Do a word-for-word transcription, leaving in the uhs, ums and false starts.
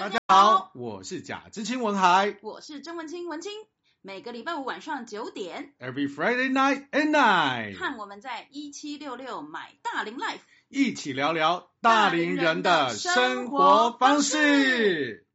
大家好，我是贾知青文海， 我是曾文清文清。每个礼拜五晚上九点 ，Every Friday night at nine， 看我们在一七六六买大龄 Life， 一起聊聊大龄人的生活方式。